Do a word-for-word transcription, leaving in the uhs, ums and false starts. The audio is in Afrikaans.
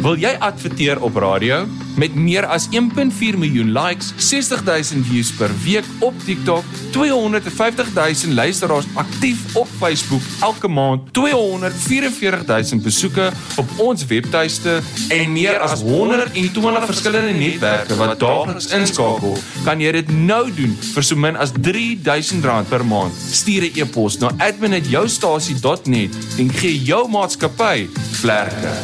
Wil jy adverteer op radio? Met meer as een komma vier miljoen likes, sestig duisend views per week op TikTok, tweehonderdvyftig duisend luisteraars aktief op Facebook elke maand, tweehonderdvierenveertig duisend besoeke op ons webtuiste en meer as honderdtwintig verskillende netwerke wat daagliks inskakel, kan jy dit nou doen vir so min as drie duisend rand per maand. Stuur 'n e-pos na admin at joustasie dot net en gee jou maatskappy vlerke.